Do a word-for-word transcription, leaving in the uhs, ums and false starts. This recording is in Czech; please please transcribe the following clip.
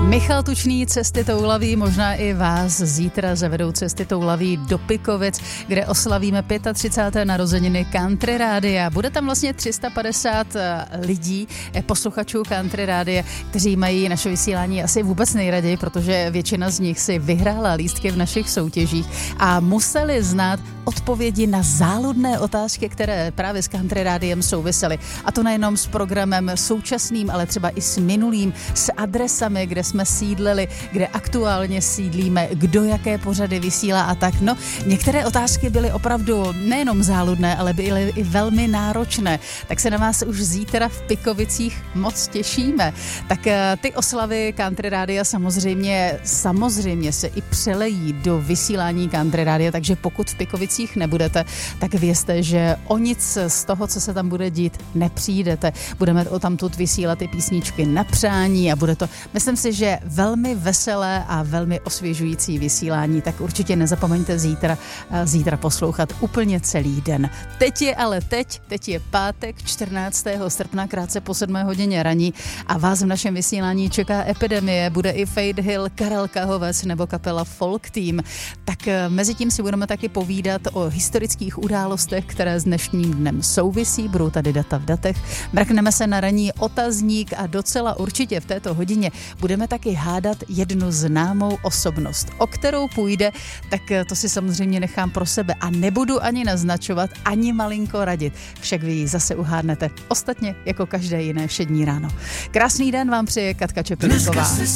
Michal Tučný, Cesty toulaví, možná i vás zítra zavedou Cesty toulaví do Pikovic, kde oslavíme třicáté páté narozeniny Country Rádia. Bude tam vlastně tři sta padesát lidí, posluchačů Country Rádia, kteří mají naše vysílání asi vůbec nejraději, protože většina z nich si vyhrála lístky v našich soutěžích a museli znát odpovědi na záludné otázky, které právě s Country Rádiem souvisely. A to nejenom s programem současným, ale třeba i s minulým, s adresami, kde jsme sídlili, kde aktuálně sídlíme, kdo jaké pořady vysílá a tak. No, některé otázky byly opravdu nejenom záludné, ale byly i velmi náročné. Tak se na vás už zítra v Pikovicích moc těšíme. Tak ty oslavy Country Rádia samozřejmě, samozřejmě se i přelejí do vysílání Country Rádia, takže pokud v Pikovicích nebudete, tak vězte, že o nic z toho, co se tam bude dít, nepřijdete. Budeme o tamtud vysílat i písničky na přání a bude to, myslím si, že velmi veselé a velmi osvěžující vysílání, tak určitě nezapomeňte zítra, zítra poslouchat úplně celý den. Teď je ale teď, teď je pátek čtrnáctého srpna, krátce po sedmé hodině raní a vás v našem vysílání čeká Epidemie, bude i Fade Hill, Karel Kahovec nebo kapela Folk Team. Tak mezi tím si budeme taky povídat o historických událostech, které s dnešním dnem souvisí, budou tady data v datech. Mrkneme se na ranní otazník a docela určitě v této hodině budeme taky hádat jednu známou osobnost. O kterou půjde, tak to si samozřejmě nechám pro sebe a nebudu ani naznačovat, ani malinko radit. Však vy ji zase uhádnete. Ostatně jako každé jiné všední ráno. Krásný den vám přeje Katka Čepelíková.